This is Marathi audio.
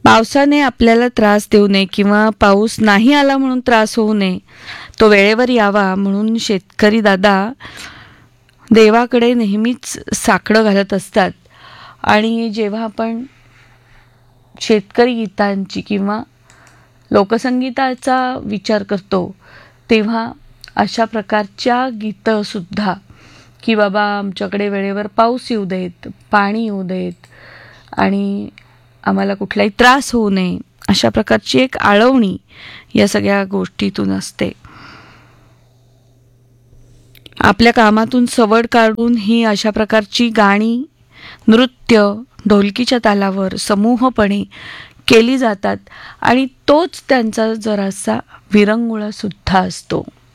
पावसाने आपल्याला त्रास देऊ नये किंवा पाऊस नाही आला म्हणून त्रास होऊ नये, तो वेळेवर यावा म्हणून शेतकरी दादा देवाकडे नेहमीच साकडं घालत असतात. आणि जेव्हा आपण शेतकरी गीतांची किंवा लोकसंगीताचा विचार करतो तेव्हा अशा प्रकारच्या गीतंसुद्धा, की बाबा आमच्याकडे वेळेवर पाऊस येऊ देत, पाणी येऊ देत आणि आम्हाला कुठलाही त्रास होऊ नये, अशा प्रकारची एक आळवणी या सगळ्या गोष्टीतून असते. आपल्या कामातून सवड काढून ही अशा प्रकारची गाणी, नृत्य ढोलकीच्या तालावर समूहपणे केली जातात आणि तोच त्यांचा जरासा विरंगुळा सुद्धा असतो.